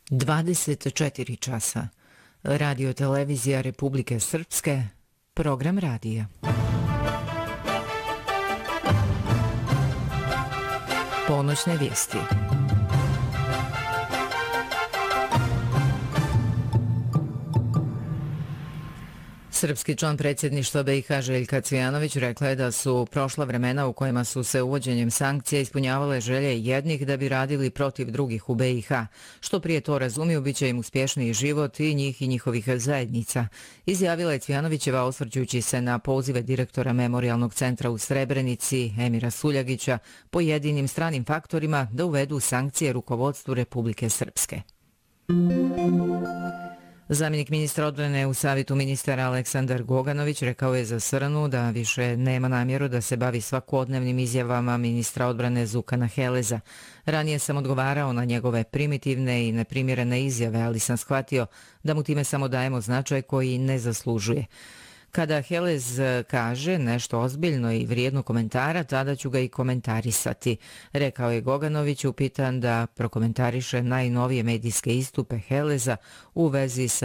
24 časa. Radio televizija Republike Srpske, program radija. Ponoćne vijesti. Srpski član predsjedništva BiH Željka Cvijanović rekla je da su prošla vremena u kojima su se uvođenjem sankcija ispunjavale želje jednih da bi radili protiv drugih u BiH. Što prije to razumiju, bit će im uspješniji život i njih i njihovih zajednica. Izjavila je Cvijanovićeva osvrćujući se na pozive direktora Memorijalnog centra u Srebrenici, Emira Suljagića, pojedinim stranim faktorima da uvedu sankcije rukovodstvu Republike Srpske. Zamjenik ministra odbrane u Savjetu ministara Aleksandar Goganović rekao je za Srnu da više nema namjeru da se bavi svakodnevnim izjavama ministra odbrane Zukana Heleza. Ranije sam odgovarao na njegove primitivne i neprimjerene izjave, ali sam shvatio da mu time samo dajemo značaj koji ne zaslužuje. Kada Helez kaže nešto ozbiljno i vrijedno komentara, tada ću ga i komentarisati, rekao je Goganović upitan da prokomentariše najnovije medijske istupe Heleza u vezi sa